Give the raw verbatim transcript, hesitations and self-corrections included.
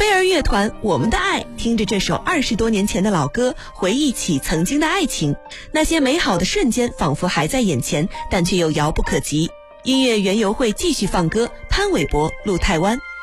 飞儿乐团《我们的爱》，听着这首二十多年前的老歌，回忆起曾经的爱情，那些美好的瞬间仿佛还在眼前，但却又遥不可及。音乐园游会继续放歌，潘玮柏、陆泰湾。